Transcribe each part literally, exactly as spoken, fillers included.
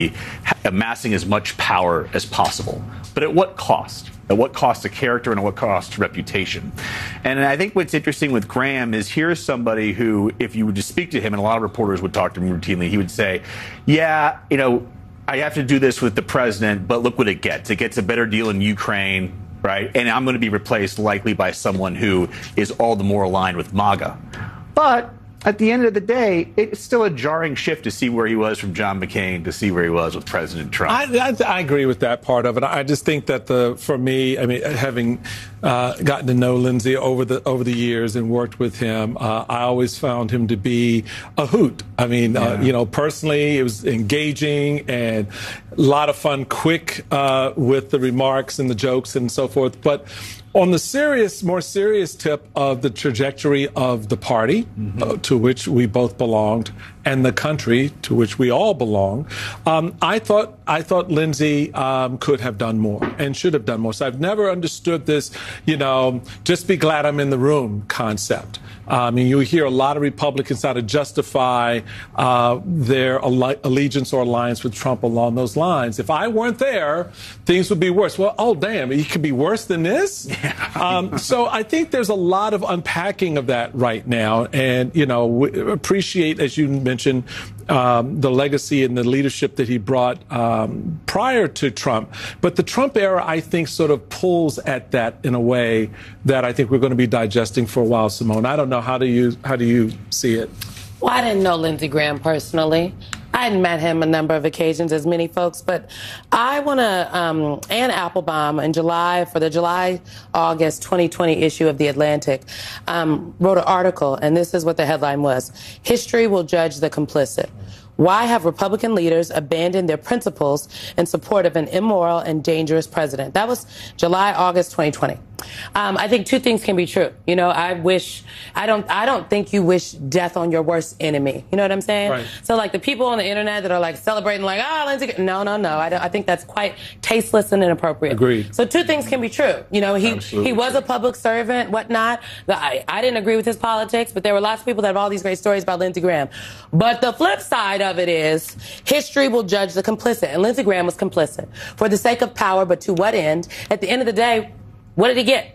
amassing as much power as possible. But at what cost? At what cost to character and at what cost to reputation? And I think what's interesting with Graham is here's somebody who, if you would just speak to him, and a lot of reporters would talk to him routinely, he would say, yeah, you know, I have to do this with the president, but look what it gets. It gets a better deal in Ukraine, right? And I'm going to be replaced likely by someone who is all the more aligned with MAGA. But at the end of the day, it's still a jarring shift to see where he was from John McCain to see where he was with President Trump. I, I, I agree with that part of it. I just think that the for me, I mean, having uh, gotten to know Lindsey over the over the years and worked with him, uh, I always found him to be a hoot. I mean, yeah. uh, you know, personally, it was engaging and a lot of fun, quick uh, with the remarks and the jokes and so forth. But on the serious, more serious tip of the trajectory of the party, mm-hmm. uh, to which we both belonged, and the country to which we all belong, um, I thought I thought Lindsey um, could have done more and should have done more. So I've never understood this, you know, just be glad I'm in the room concept. Uh, I mean, you hear a lot of Republicans try to justify uh, their alle- allegiance or alliance with Trump along those lines. If I weren't there, things would be worse. Well, oh, damn, it could be worse than this? Yeah. um, so I think there's a lot of unpacking of that right now. And, you know, we appreciate, as you mentioned, um, the legacy and the leadership that he brought um, prior to Trump. But the Trump era, I think, sort of pulls at that in a way that I think we're going to be digesting for a while, Simone. I don't know. How do you how do you see it? Well, I didn't know Lindsey Graham personally. I hadn't met him a number of occasions, as many folks, but I want to, um, Ann Applebaum in July, for the July-August twenty twenty issue of The Atlantic, um, wrote an article, and this is what the headline was: History will judge the complicit. Why have Republican leaders abandoned their principles in support of an immoral and dangerous president? That was July, August twenty twenty. Um, I think two things can be true. You know, I wish, I don't, I don't think you wish death on your worst enemy. You know what I'm saying? Right. So like the people on the internet that are like celebrating like, ah, oh, Lindsey, no, no, no. I, don't, I think that's quite tasteless and inappropriate. Agreed. So two things can be true. You know, he, Absolutely he was true. a public servant, whatnot. I, I didn't agree with his politics, but there were lots of people that have all these great stories about Lindsey Graham. But the flip side of it is history will judge the complicit. And Lindsey Graham was complicit for the sake of power, but to what end? At the end of the day, what did he get?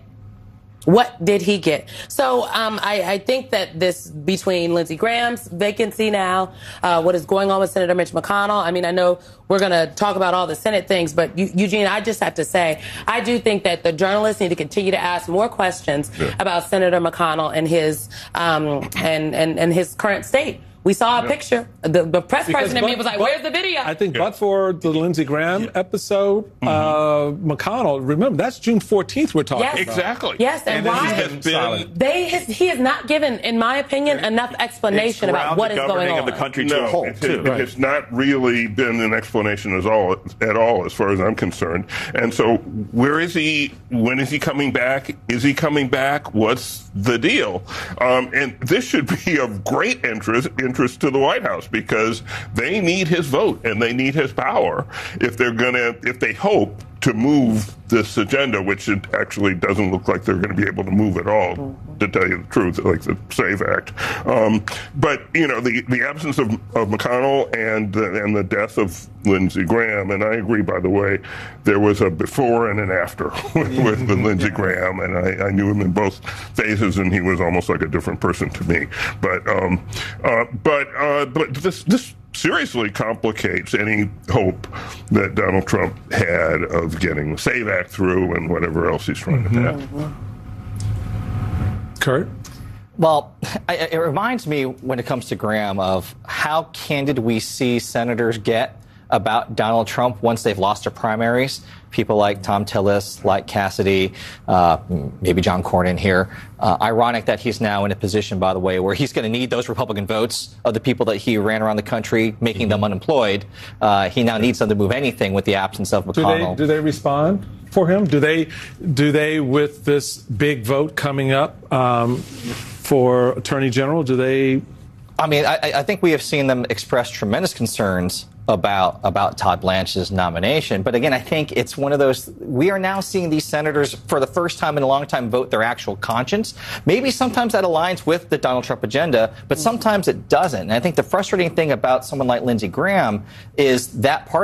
What did he get? So um, I, I think that this, between Lindsey Graham's vacancy now, uh, what is going on with Senator Mitch McConnell, I mean, I know we're going to talk about all the Senate things, but Eugene, I just have to say, I do think that the journalists need to continue to ask more questions yeah. about Senator McConnell and his um, and, and, and his current state. We saw a yeah. picture. The, the press because person in me was like, but, where's the video? I think, yeah. but for the Lindsey Graham yeah. episode, mm-hmm. uh, McConnell, remember, that's June fourteenth we're talking yes. about. Exactly. Yes, and, and why? Has been, they has, he has not given, in my opinion, enough explanation about what is going on. Of the country no, to a whole, it, too. It, right. It's not really been an explanation at all, at all, as far as I'm concerned. And so where is he? When is he coming back? Is he coming back? What's the deal? Um, and this should be of great interest, interest to the White House, because they need his vote and they need his power if they're going to, if they hope to move this agenda, which it actually doesn't look like they're going to be able to move at all, mm-hmm. to tell you the truth, like the SAVE Act. Um, but, you know, the, the absence of, of McConnell and the, and the death of Lindsey Graham, and I agree, by the way, there was a before and an after with, with the Lindsey Graham, and I, I knew him in both phases, and he was almost like a different person to me. But, um, uh, but, uh, but this, this, seriously complicates any hope that Donald Trump had of getting the SAVE Act through and whatever else he's trying mm-hmm. to pass. Kurt? Well, it reminds me, when it comes to Graham, of how candid we see senators get about Donald Trump once they've lost their primaries. People like Tom Tillis, like Cassidy, uh, maybe John Cornyn here. Uh, ironic that he's now in a position, by the way, where he's going to need those Republican votes of the people that he ran around the country, making mm-hmm. them unemployed. Uh, he now needs them to move anything with the absence of McConnell. Do they, do they respond for him? Do they, do they, with this big vote coming up um, for Attorney General, do they... I mean, I, I think we have seen them express tremendous concerns about about Todd Blanche's nomination. But again, I think it's one of those, we are now seeing these senators for the first time in a long time vote their actual conscience. Maybe sometimes that aligns with the Donald Trump agenda, but sometimes it doesn't. And I think the frustrating thing about someone like Lindsey Graham is that part